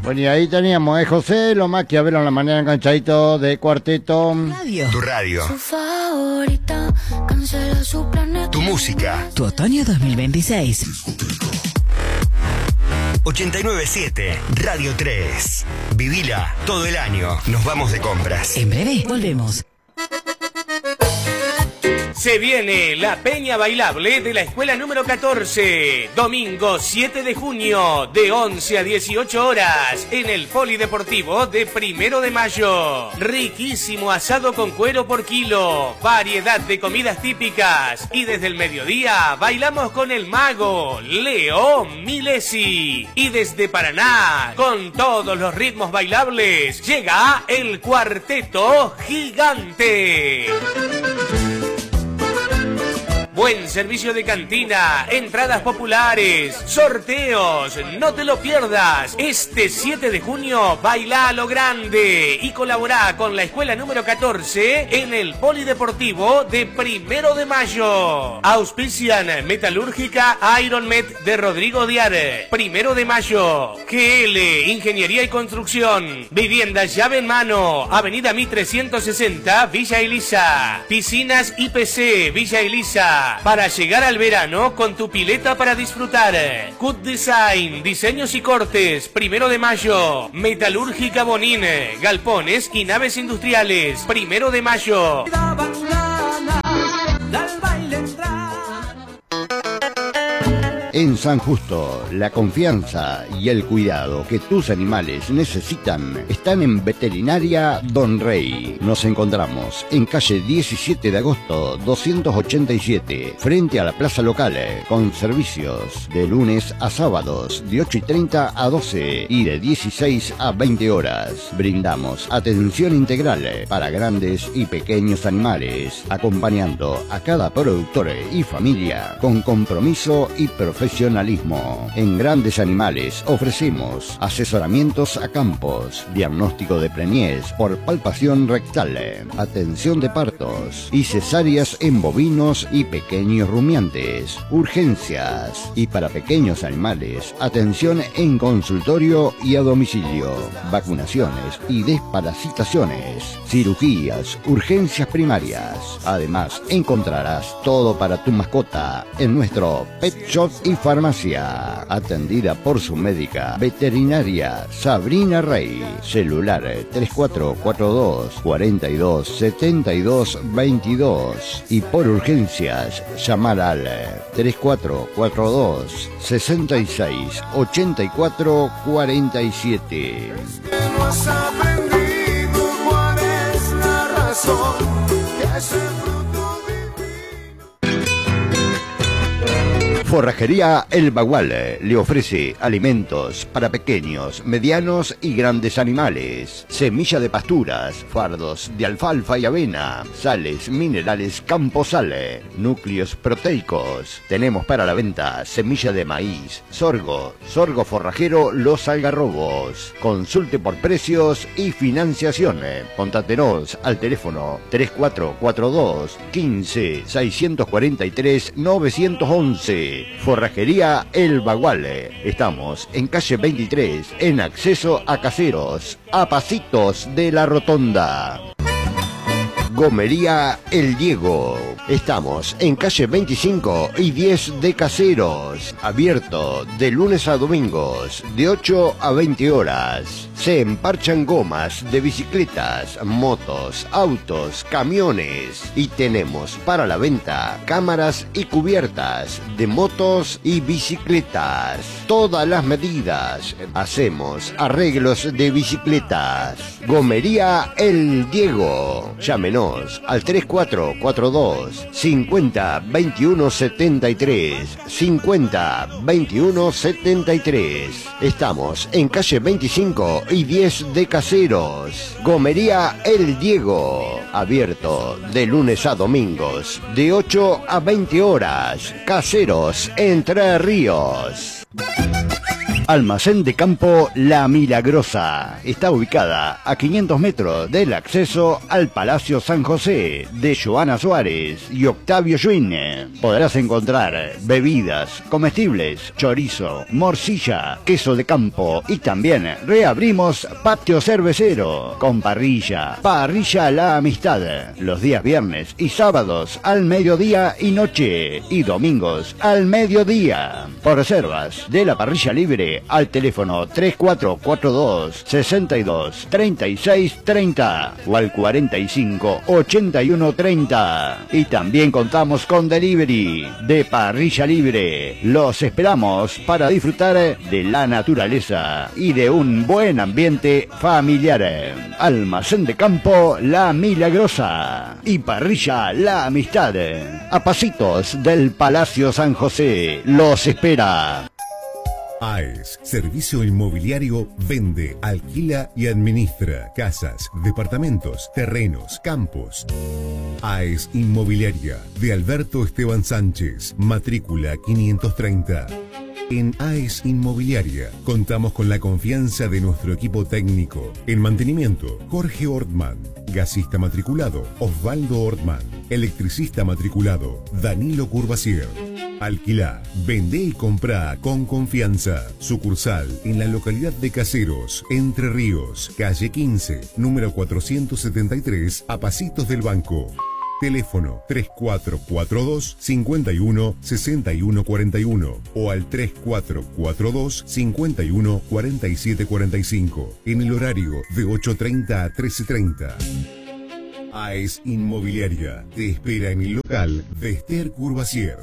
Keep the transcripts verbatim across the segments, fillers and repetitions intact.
Bueno, y ahí teníamos, ¿eh, José? Lo más que a ver en la mañana enganchadito de Cuarteto. Radio. Tu radio. Su favorita, cancela su planeta. Tu música. Tu otoño dos mil veintiséis. ochenta y nueve siete Radio tres. Vivila todo el año. Nos vamos de compras. En breve volvemos. Se viene la Peña Bailable de la Escuela número catorce. Domingo siete de junio, de once a dieciocho horas, en el Polideportivo de Primero de Mayo. Riquísimo asado con cuero por kilo, variedad de comidas típicas. Y desde el mediodía bailamos con el mago Leo Milesi. Y desde Paraná, con todos los ritmos bailables, llega el Cuarteto Gigante. Buen servicio de cantina, entradas populares, sorteos, no te lo pierdas. Este siete de junio baila a lo grande y colabora con la escuela número catorce en el Polideportivo de Primero de Mayo. Auspician Metalúrgica Ironmet de Rodrigo Diar, Primero de Mayo, G L Ingeniería y Construcción, Vivienda Llave en Mano, Avenida Mi trescientos sesenta, Villa Elisa, Piscinas I P C, Villa Elisa. Para llegar al verano con tu pileta para disfrutar. Cut Design, diseños y cortes, Primero de Mayo. Metalúrgica Bonín, galpones y naves industriales, Primero de Mayo. En San Justo, la confianza y el cuidado que tus animales necesitan están en Veterinaria Don Rey. Nos encontramos en calle diecisiete de agosto doscientos ochenta y siete, frente a la plaza local, con servicios de lunes a sábados de ocho y treinta a doce y de dieciséis a veinte horas. Brindamos atención integral para grandes y pequeños animales, acompañando a cada productor y familia con compromiso y profesionalismo. En Grandes Animales ofrecemos asesoramientos a campos, diagnóstico de preñez por palpación rectal, atención de partos y cesáreas en bovinos y pequeños rumiantes, urgencias y para pequeños animales, atención en consultorio y a domicilio, vacunaciones y desparasitaciones, cirugías, urgencias primarias. Además, encontrarás todo para tu mascota en nuestro Pet Shop y farmacia, atendida por su médica veterinaria Sabrina Rey. Celular tres cuatro cuatro dos, cuatro dos, siete dos dos dos y por urgencias llamar al tres cuatro cuatro dos, seis seis, ocho cuatro cuatro siete. No has aprendido cuál es la razón que ese fruto Forrajería El Bagual le ofrece alimentos para pequeños, medianos y grandes animales, semilla de pasturas, fardos de alfalfa y avena, sales minerales Camposal, núcleos proteicos. Tenemos para la venta semilla de maíz, sorgo, sorgo forrajero Los Algarrobos. Consulte por precios y financiación. Contáctenos al teléfono tres cuatro cuatro dos, quince, seiscientos cuarenta y tres, novecientos once. Forrajería El Bagual. Estamos en calle veintitrés, en acceso a Caseros, a pasitos de la rotonda. Gomería El Diego. Estamos en calle veinticinco y diez de Caseros. Abierto de lunes a domingos, de ocho a veinte horas. Se emparchan gomas de bicicletas, motos, autos, camiones. Y tenemos para la venta cámaras y cubiertas de motos y bicicletas. Todas las medidas. Hacemos arreglos de bicicletas. Gomería El Diego. Llámenos al tres cuatro cuatro dos, cincuenta, veintiuno, setenta y tres, cincuenta, veintiuno, setenta y tres. Estamos en calle veinticinco y diez de Caseros. Gomería El Diego. Abierto de lunes a domingos, de ocho a veinte horas. Caseros, Entre Ríos. Almacén de Campo La Milagrosa. Está ubicada a quinientos metros del acceso al Palacio San José de Joana Suárez y Octavio Yuine. Podrás encontrar bebidas, comestibles, chorizo, morcilla, queso de campo y también reabrimos patio cervecero con parrilla. Parrilla La Amistad. Los días viernes y sábados al mediodía y noche y domingos al mediodía. Por reservas de la parrilla libre al teléfono tres cuatro cuatro dos, seis dos, tres seis tres cero o al cuarenta y cinco, ochenta y uno treinta. Y también contamos con delivery de parrilla libre. Los esperamos para disfrutar de la naturaleza y de un buen ambiente familiar. Almacén de Campo La Milagrosa y parrilla La Amistad. A pasitos del Palacio San José. Los espera. AES, Servicio Inmobiliario, vende, alquila y administra casas, departamentos, terrenos, campos. AES Inmobiliaria, de Alberto Esteban Sánchez, matrícula quinientos treinta. En AES Inmobiliaria contamos con la confianza de nuestro equipo técnico. En mantenimiento, Jorge Ortman. Gasista matriculado, Osvaldo Ortman. Electricista matriculado, Danilo Curvacier. Alquilá, vendé y comprá con confianza. Sucursal en la localidad de Caseros, Entre Ríos, calle quince, número cuatrocientos setenta y tres, a pasitos del banco. Teléfono tres cuatro cuatro dos, cinco uno, seis uno cuatro uno o al tres cuatro cuatro dos, cinco uno, cuatro siete cuatro cinco en el horario de ocho treinta a trece treinta. AES Inmobiliaria te espera en el local de Esther Curvacier.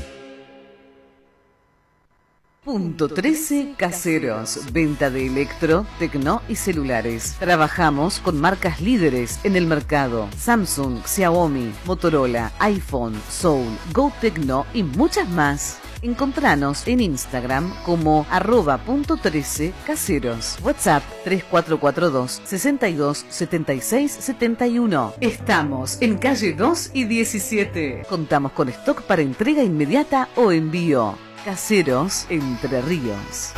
Punto trece Caseros, venta de electro, tecno y celulares. Trabajamos con marcas líderes en el mercado: Samsung, Xiaomi, Motorola, iPhone, Soul, Go Tecno y muchas más. Encontranos en Instagram como arroba punto trece caseros. WhatsApp tres cuatro cuatro dos, seis dos, siete seis siete uno. Estamos en calle dos y diecisiete. Contamos con stock para entrega inmediata o envío. Caseros, Entre Ríos.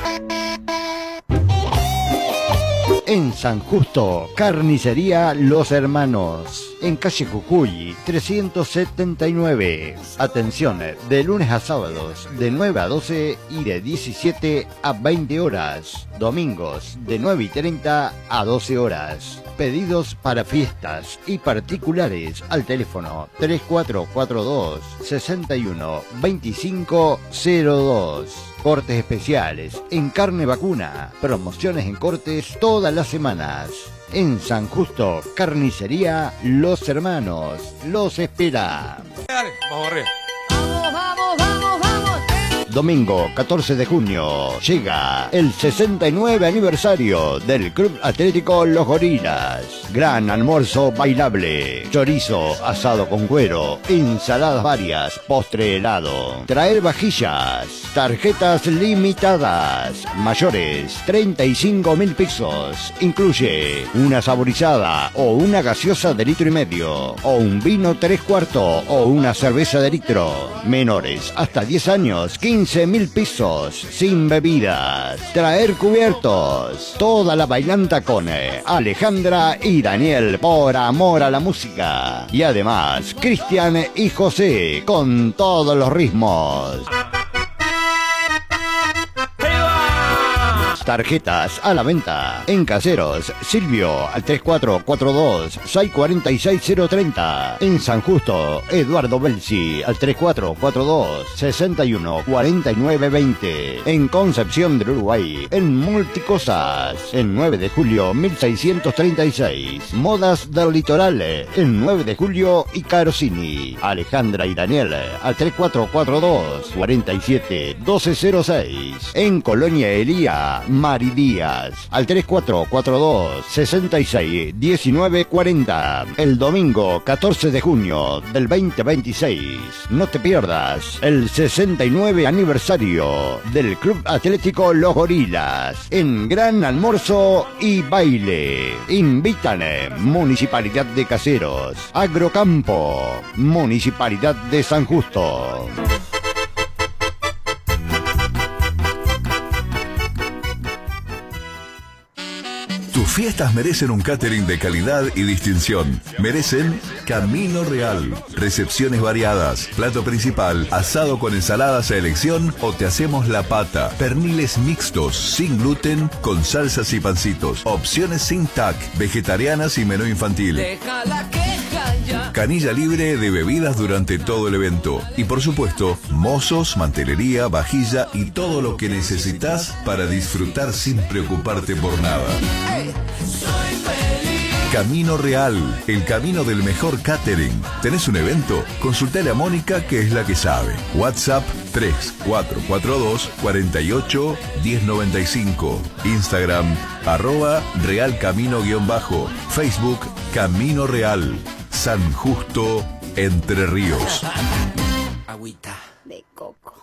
En San Justo, Carnicería Los Hermanos. En calle Jujuy, trescientos setenta y nueve. Atención, de lunes a sábados, de nueve a doce y de diecisiete a veinte horas. Domingos, de nueve y treinta a doce horas. Pedidos para fiestas y particulares al teléfono tres cuatro cuatro dos, seis uno, dos cinco cero dos. Cortes especiales en carne vacuna. Promociones en cortes todas las semanas. En San Justo, Carnicería Los Hermanos. Los espera. Dale, vamos a correr. Vamos, vamos, vamos, vamos. Domingo catorce de junio llega el sesenta y nueve aniversario del Club Atlético Los Gorilas. Gran almuerzo bailable, chorizo asado con cuero, ensaladas varias, postre helado. Traer vajillas, tarjetas limitadas, mayores treinta y cinco mil pesos. Incluye una saborizada o una gaseosa de litro y medio, o un vino tres cuartos o una cerveza de litro. Menores hasta diez años, quince mil pesos, sin bebidas. Traer cubiertos. Toda la bailanta con Alejandra y Daniel por amor a la música. Y además, Cristian y José con todos los ritmos. Tarjetas a la venta en Caseros, Silvio al tres cuatro cuatro dos, seis cuatro seis cero tres cero. En San Justo, Eduardo Belsi al tres cuatro cuatro dos, seis uno, cuatro nueve dos cero. En Concepción del Uruguay, en Multicosas, en nueve de julio mil seiscientos treinta y seis. Modas del Litoral, en nueve de julio y Carosini. Alejandra y Daniel al tres cuatro cuatro dos, cuatro siete uno dos cero seis. En Colonia Elía, Mari Díaz al tres cuatro cuatro dos, seis seis uno nueve cuatro cero. El domingo catorce de junio del veinte veintiséis. No te pierdas el sesenta y nueve aniversario del Club Atlético Los Gorilas en gran almuerzo y baile. Invitan Municipalidad de Caseros, Agrocampo, Municipalidad de San Justo. fiestas merecen un catering de calidad y distinción. Merecen Camino Real. Recepciones variadas. Plato principal, asado con ensaladas a elección o te hacemos la pata. Perniles mixtos, sin gluten, con salsas y pancitos. Opciones sin T A C, vegetarianas y menú infantil. Deja la queja ya. Canilla libre de bebidas durante todo el evento. Y por supuesto, mozos, mantelería, vajilla y todo lo que necesitas para disfrutar sin preocuparte por nada. Hey, soy feliz. Camino Real, el camino del mejor catering. ¿Tenés un evento? Consultale a Mónica, que es la que sabe. WhatsApp tres cuatro cuatro dos, cuatro ocho, uno cero nueve cinco. Instagram, arroba Real Camino guión bajo. Facebook, Camino Real. San Justo, Entre Ríos. Agüita de coco.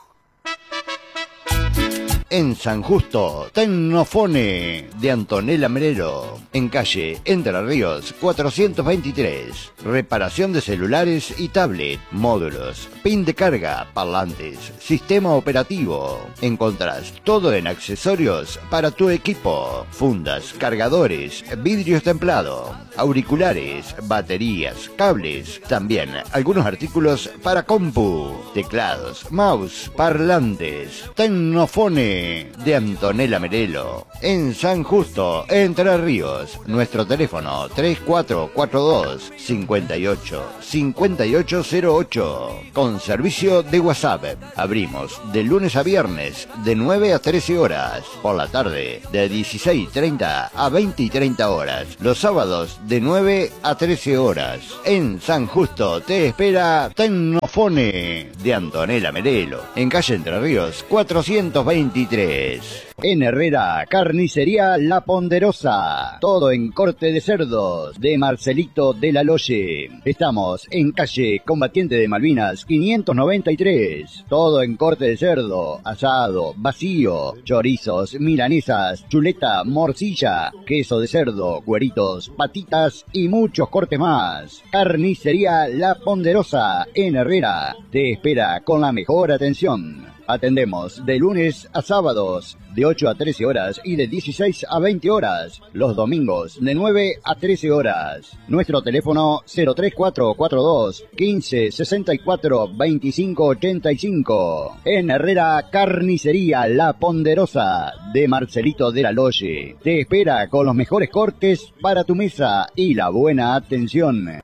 En San Justo, Tecnofone de Antonella Merero, en calle Entre Ríos cuatrocientos veintitrés. Reparación de celulares y tablet, módulos, pin de carga, parlantes, sistema operativo. Encontrás todo en accesorios para tu equipo: fundas, cargadores, vidrios templados, auriculares, baterías, cables. También algunos artículos para compu, teclados, mouse, parlantes. Tecnofone de Antonella Merelo, en San Justo, Entre Ríos. Nuestro teléfono tres cuatro cuatro dos, cinco ocho, cinco ocho cero ocho, con servicio de WhatsApp. Abrimos de lunes a viernes de nueve a trece horas, por la tarde de dieciséis y treinta a veinte y treinta horas, los sábados de nueve a trece horas. En San Justo te espera Tecnofone de Antonella Merelo, en calle Entre Ríos cuatrocientos veintitrés. En Herrera, Carnicería La Ponderosa. Todo en corte de cerdos de Marcelito de la Loye. Estamos en calle Combatiente de Malvinas quinientos noventa y tres. Todo en corte de cerdo, asado, vacío, chorizos, milanesas, chuleta, morcilla, queso de cerdo, cueritos, patitas y muchos cortes más. Carnicería La Ponderosa en Herrera te espera con la mejor atención. Atendemos de lunes a sábados, de ocho a trece horas y de dieciséis a veinte horas. Los domingos, de nueve a trece horas. Nuestro teléfono cero tres cuatro cuatro dos, quince, sesenta y cuatro, veinticinco ochenta y cinco. En Herrera, Carnicería La Ponderosa, de Marcelito de la Loye. Te espera con los mejores cortes para tu mesa y la buena atención.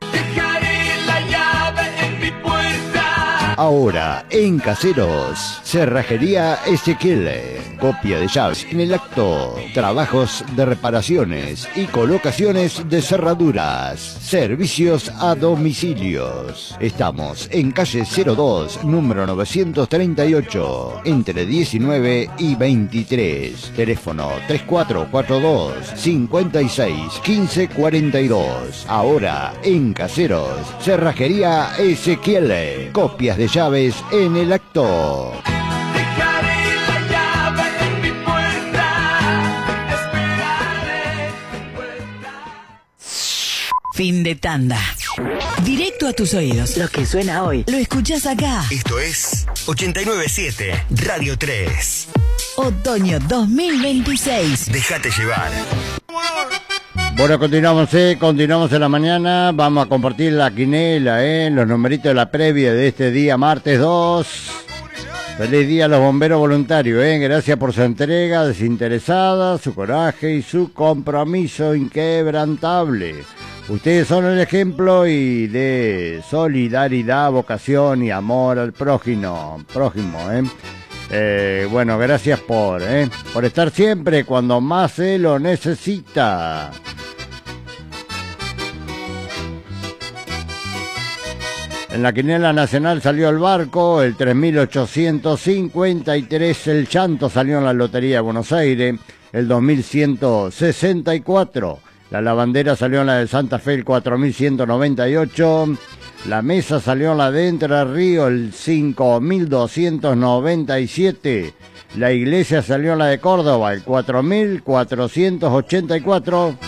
Ahora, en Caseros, Cerrajería Ezequiel, copia de llaves en el acto, trabajos de reparaciones y colocaciones de cerraduras, servicios a domicilios. Estamos en calle cero dos, número novecientos treinta y ocho, entre diecinueve y veintitrés. Teléfono tres cuatro cuatro dos, cinco seis, uno cinco cuatro dos. Ahora, en Caseros, Cerrajería Ezequiel, copias de llaves en el acto. Dejaré la llave en mi puerta, esperaré tu vuelta. Fin de tanda. Directo a tus oídos. Lo que suena hoy, lo escuchás acá. Esto es ochenta y nueve punto siete Radio tres. Otoño dos mil veintiséis. Déjate llevar. Bueno, continuamos, eh, continuamos en la mañana. Vamos a compartir la quinela, eh, los numeritos de la previa de este día, martes dos. Feliz día a los bomberos voluntarios, eh. Gracias por su entrega desinteresada, su coraje y su compromiso inquebrantable. Ustedes son el ejemplo y de solidaridad, vocación y amor al prójimo, prójimo, eh. Eh, bueno, gracias por, eh, por estar siempre cuando más se lo necesita. En la quiniela nacional salió el barco, el tres mil ochocientos cincuenta y tres, el llanto salió en la Lotería de Buenos Aires, el dos mil ciento sesenta y cuatro, la lavandera salió en la de Santa Fe, el cuatro mil ciento noventa y ocho, la mesa salió en la de Entre Ríos, el cinco mil doscientos noventa y siete, la iglesia salió en la de Córdoba, el cuatro mil cuatrocientos ochenta y cuatro.